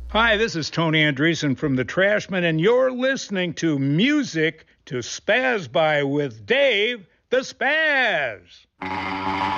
Hi, this is Tony Andreessen from The Trashmen, and you're listening to Music to Spaz By with Dave the Spaz.